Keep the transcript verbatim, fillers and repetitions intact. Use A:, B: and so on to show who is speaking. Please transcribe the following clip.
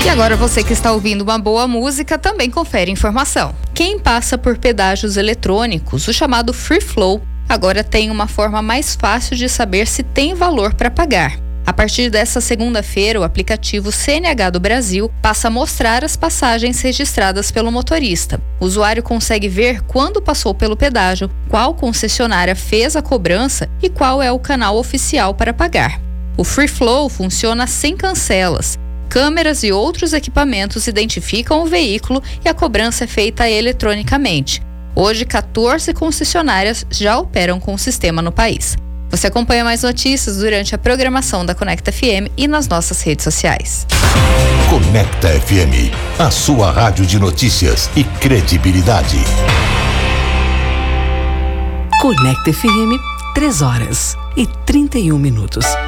A: E agora você que está ouvindo uma boa música também confere informação. Quem passa por pedágios eletrônicos, o chamado Free Flow, agora tem uma forma mais fácil de saber se tem valor para pagar. A partir dessa segunda-feira, o aplicativo C N H do Brasil passa a mostrar as passagens registradas pelo motorista. O usuário consegue ver quando passou pelo pedágio, qual concessionária fez a cobrança e qual é o canal oficial para pagar. O Free Flow funciona sem cancelas. Câmeras e outros equipamentos identificam o veículo e a cobrança é feita eletronicamente. Hoje, quatorze concessionárias já operam com o sistema no país. Você acompanha mais notícias durante a programação da Conecta F M e nas nossas redes sociais.
B: Conecta F M, a sua rádio de notícias e credibilidade.
C: Conecta F M, três horas e trinta e um minutos.